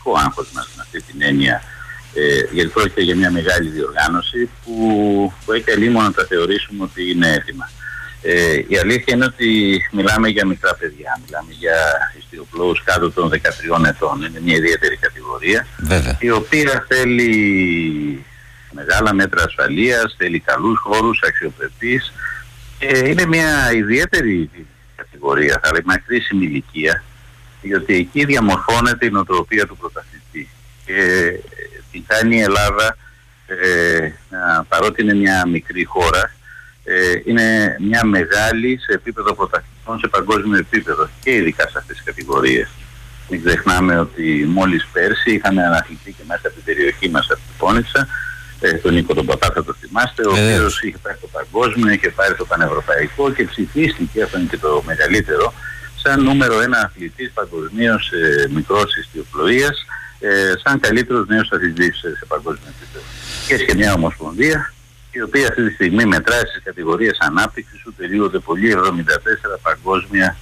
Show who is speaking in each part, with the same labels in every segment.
Speaker 1: πραγματικό άγχος μας με αυτή την έννοια, γιατί πρόκειται για μια μεγάλη διοργάνωση που έχει αλλήμον να τα θεωρήσουμε ότι είναι έτοιμα. Η αλήθεια είναι ότι μιλάμε για μικρά παιδιά, μιλάμε για ιστιοπλώους κάτω των 13 ετών. Είναι μια ιδιαίτερη κατηγορία, βέβαια, η οποία θέλει μεγάλα μέτρα ασφαλείας, θέλει καλούς χώρους, αξιοπρεπείς. Είναι μια ιδιαίτερη κατηγορία, θα λέγαμε κρίσιμη ηλικία, διότι εκεί διαμορφώνεται η νοοτροπία του πρωταθλητή. Και την κάνει η Ελλάδα, παρότι είναι μια μικρή χώρα, είναι μια μεγάλη σε επίπεδο πρωταθλητών, σε παγκόσμιο επίπεδο και ειδικά σε αυτές τις κατηγορίες. Μην ξεχνάμε ότι μόλις πέρσι είχαμε ένα αθλητή και μέσα από την περιοχή μας, από την Πόνιτσα, τον Νίκο τον Παπά, θα το θυμάστε, ο οποίος είχε πάρει το παγκόσμιο, είχε πάρει το πανευρωπαϊκό και ψηφίστηκε, αυτό είναι και το μεγαλύτερο, σαν νούμερο 1 αθλητής παγκοσμίως μικρός ιστιοπλοείας, σαν καλύτερος νέος αθλητής σε παγκόσμιο επίπεδο. Και έχει και μια ομοσπονδία, η οποία αυτή τη στιγμή μετράει στις κατηγορίες ανάπτυξης του τελείωται πολύ 74 παγκόσμια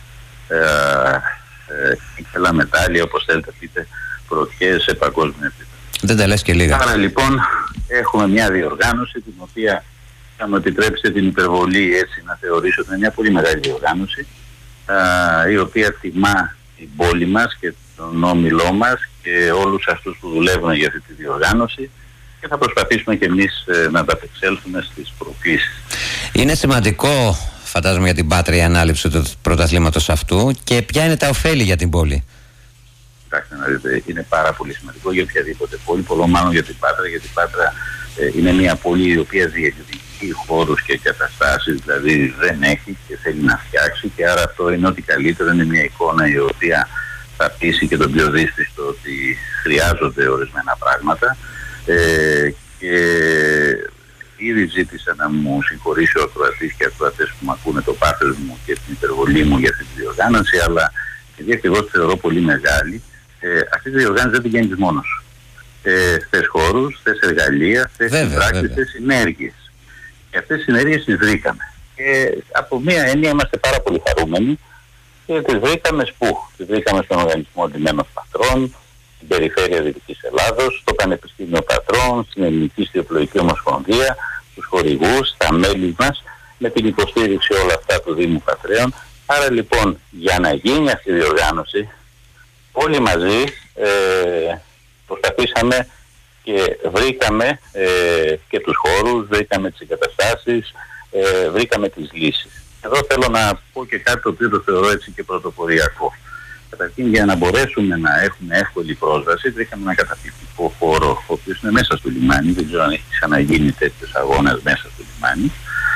Speaker 1: ήθελα μετάλλια, όπως θέλετε πείτε, πρωτιές σε παγκόσμιο επίπεδο.
Speaker 2: Δεν τα λες και λίγα.
Speaker 1: Άρα λοιπόν έχουμε μια διοργάνωση την οποία, θα μου επιτρέψετε την υπερβολή έτσι να θεωρήσω ότι είναι μια πολύ μεγάλη διοργάνωση, η οποία τιμά την πόλη μας και τον όμιλό μας και όλους αυτούς που δουλεύουν για αυτή τη διοργάνωση, και θα προσπαθήσουμε και εμείς να ανταπεξέλθουμε στις προκλήσεις.
Speaker 2: Είναι σημαντικό, φαντάζομαι, για την Πάτρα η ανάληψη του πρωταθλήματος αυτού, και ποια είναι τα ωφέλη για την πόλη?
Speaker 1: Κοιτάξτε να δείτε, είναι πάρα πολύ σημαντικό για οποιαδήποτε πόλη, πολλό μάλλον για την Πάτρα, γιατί η Πάτρα είναι μια πόλη η οποία διεκδικεί χώρους και εγκαταστάσεις, δηλαδή δεν έχει και θέλει να φτιάξει, και άρα αυτό είναι ό,τι καλύτερο, είναι μια εικόνα η οποία θα πείσει και τον πιο δύσπιστο ότι χρειάζονται ορισμένα πράγματα. Και ήδη ζήτησα να μου συγχωρήσει ο ακροατής και ακροατές που μου ακούνε το πάθος μου και την υπερβολή μου για αυτή τη διοργάνωση, αλλά επειδή ακριβώς τη θεωρώ πολύ μεγάλη, αυτή τη διοργάνωση δεν την κάνεις μόνος. Θες χώρους, θες εργαλεία, θες συμπράξεις, θες συνέργειες. Και αυτές τις συνέργειες τις βρήκαμε. Και από μία έννοια είμαστε πάρα πολύ χαρούμενοι, και τις βρήκαμε πού? Τις βρήκαμε στον Οργανισμό Λιμένων Πατρών, στην Περιφέρεια Δυτικής Ελλάδος, στο Πανεπιστήμιο Πατρών, στην Ελληνική Ιστιοπλοϊκή Ομοσπονδία, στους χορηγούς, τα μέλη μας, με την υποστήριξη όλα αυτά του Δήμου Πατρέων. Άρα λοιπόν, για να γίνει αυτή η διοργάνωση, όλοι μαζί προσπαθήσαμε και βρήκαμε και τους χώρους, βρήκαμε τις εγκαταστάσεις, βρήκαμε τις λύσεις. Εδώ θέλω να πω και κάτι το οποίο το θεωρώ έτσι και πρωτοποριακό. Καταρχήν, για να μπορέσουμε να έχουμε εύκολη πρόσβαση, βρήκαμε ένα καταπληκτικό χώρο, ο οποίος είναι μέσα στο λιμάνι. Δεν ξέρω αν έχει ξαναγίνει τέτοιος αγώνας μέσα στο λιμάνι.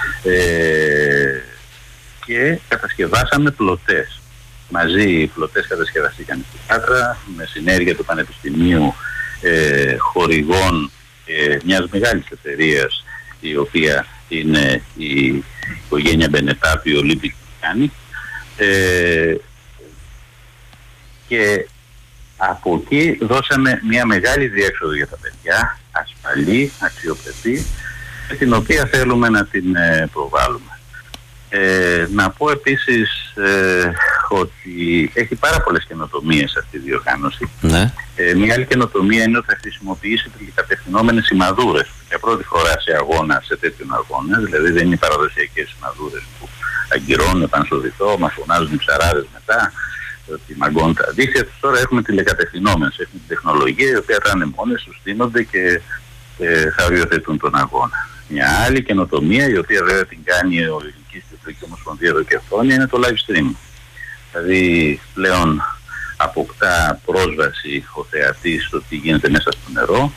Speaker 1: Και κατασκευάσαμε πλωτές. Μαζί οι πλωτές κατασκευαστήκαν στην Πάτρα, με συνέργεια του Πανεπιστημίου, χορηγών μιας μεγάλης εταιρείας, η οποία είναι η οικογένεια Μπενετάπη, ο Olympic Mechanic. Και από εκεί δώσαμε μια μεγάλη διέξοδο για τα παιδιά, ασφαλή, αξιοπρεπή, με την οποία θέλουμε να την προβάλλουμε. Να πω επίσης ότι έχει πάρα πολλές καινοτομίες αυτή η διοργάνωση. Ναι. Μια άλλη καινοτομία είναι ότι θα χρησιμοποιήσει τηλεκατευθυνόμενες σημαδούρες για πρώτη φορά σε αγώνα, σε τέτοιον αγώνα. Δηλαδή δεν είναι οι παραδοσιακές σημαδούρες που αγκυρώνουν πάνω στο διτό, μας φωνάζουν οι ψαράδες μετά, ότι μαγκώνουν τα δίχτυα τους. Τώρα έχουμε τηλεκατευθυνόμενες, έχουμε την τεχνολογία η οποία θα είναι μόνες τους, στείνονται και θα οριοθετούν τον αγώνα. Μια άλλη καινοτομία, η οποία βέβαια την κάνει η Ελληνική Ιστιοπλοϊκή Ομοσπονδία εδώ και χρόνια, είναι το live stream. Δηλαδή πλέον αποκτά πρόσβαση ο θεατής στο τι γίνεται μέσα στο νερό,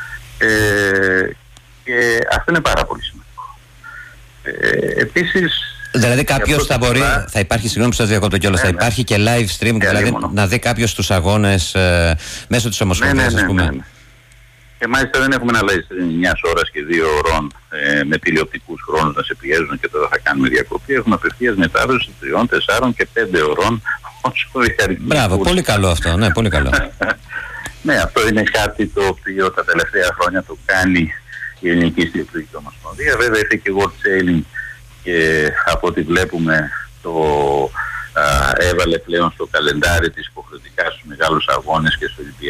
Speaker 1: και αυτό είναι πάρα πολύ σημαντικό. Επίσης,
Speaker 2: δηλαδή κάποιος θα μπορεί, θα υπάρχει, συγγνώμη που σας διακόπτω κιόλας, θα υπάρχει και live stream, δηλαδή να δει κάποιος τους αγώνες μέσω της Ομοσπονδίας, ας πούμε. Ναι.
Speaker 1: Και μάλιστα δεν έχουμε ένα live stream 9 ώρας και 2 ώρων με τηλεοπτικούς χρόνους να σε πιέζουν και τώρα θα κάνουμε διακοπή. Έχουμε απευθείας μετάδοση 3, 4 και 5 ώρων όσο η αριθμή.
Speaker 2: Μπράβο, πολύ καλό αυτό, ναι, πολύ καλό.
Speaker 1: Ναι, αυτό είναι κάτι το οποίο τα τελευταία χρόνια το κάνει η Ελληνική Ιστιοπλοϊκή Ομοσπονδία. Βέβαια ήρθε και World Sailing και από ό,τι βλέπουμε το έβαλε πλέον στο καλεντάρι της υποχρεωτικά στους μεγάλους αγώνες και στο